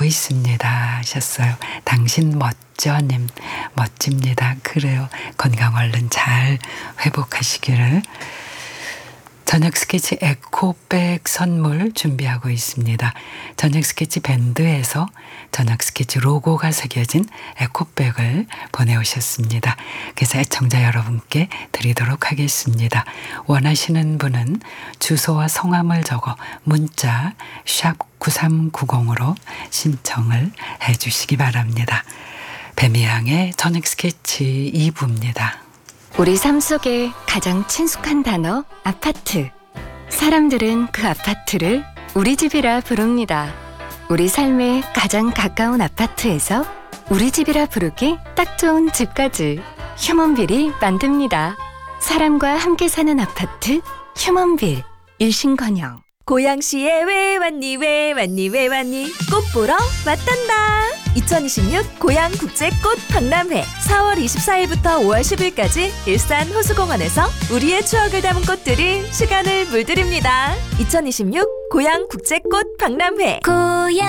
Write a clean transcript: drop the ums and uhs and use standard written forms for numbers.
듣고 있습니다 하셨어요. 당신 멋져님, 멋집니다. 그래요. 건강 얼른 잘 회복하시기를. 저녁 스케치 에코백 선물 준비하고 있습니다. 저녁 스케치 밴드에서 저녁 스케치 로고가 새겨진 에코백을 보내오셨습니다. 그래서 애청자 여러분께 드리도록 하겠습니다. 원하시는 분은 주소와 성함을 적어 문자 샵 9390으로 신청을 해 주시기 바랍니다. 배미양의 저녁 스케치 2부입니다. 우리 삶 속에 가장 친숙한 단어 아파트. 사람들은 그 아파트를 우리 집이라 부릅니다. 우리 삶에 가장 가까운 아파트에서 우리 집이라 부르기 딱 좋은 집까지 휴먼빌이 만듭니다. 사람과 함께 사는 아파트 휴먼빌. 일신건영. 고양시에 왜 왔니 왜 왔니 왜 왔니 꽃 보러 왔단다. 2026 고양국제꽃 박람회 4월 24일부터 5월 10일까지 일산 호수공원에서 우리의 추억을 담은 꽃들이 시간을 물들입니다. 2026 고양국제꽃 박람회. 고향